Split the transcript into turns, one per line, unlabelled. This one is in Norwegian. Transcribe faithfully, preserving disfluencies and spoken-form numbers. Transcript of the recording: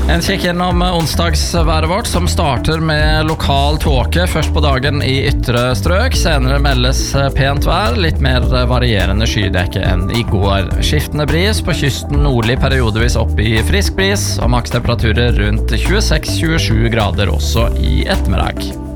En kikk innom onsdagsværet vårt, som starter med lokal tåke først på dagen i ytre strøk. Senere meldes pent vær, litt mer varierende skydekke enn i går. Skiftende bris på kysten nordlig periodevis opp i frisk bris, og makstemperaturer rundt tjueseks til tjuesju grader også i ettermiddag.